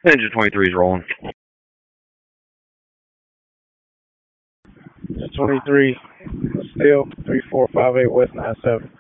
Engine 23 is rolling. 23, still 3458 West 97.